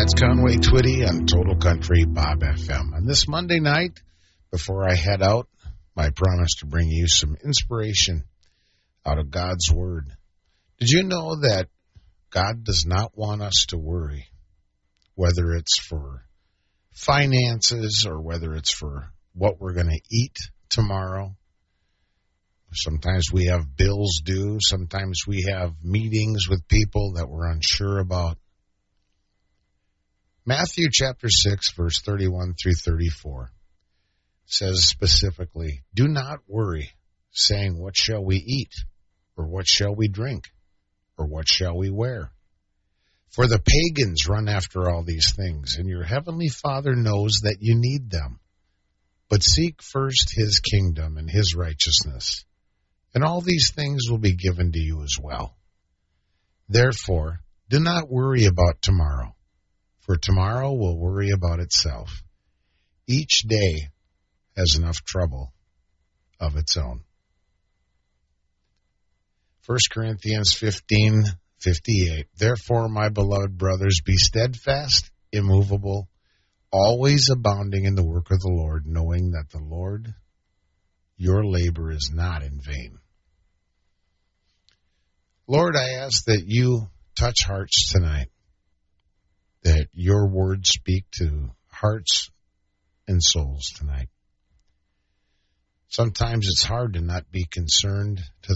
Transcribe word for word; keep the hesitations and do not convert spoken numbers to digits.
It's Conway Twitty on Total Country Bob F M. And this Monday night, before I head out, I promise to bring you some inspiration out of God's Word. Did you know that God does not want us to worry, whether it's for finances or whether it's for what we're going to eat tomorrow? Sometimes we have bills due. Sometimes we have meetings with people that we're unsure about. Matthew chapter six, verse thirty-one through thirty-four says specifically, "Do not worry, saying, what shall we eat? Or what shall we drink? Or what shall we wear? For the pagans run after all these things, and your heavenly Father knows that you need them. But seek first his kingdom and his righteousness, and all these things will be given to you as well. Therefore, do not worry about tomorrow, for tomorrow will worry about itself. Each day has enough trouble of its own." First Corinthians fifteen fifty-eight. "Therefore, my beloved brothers, be steadfast, immovable, always abounding in the work of the Lord, knowing that the Lord, your labor is not in vain." Lord, I ask that you touch hearts tonight, that your words speak to hearts and souls tonight. Sometimes it's hard to not be concerned to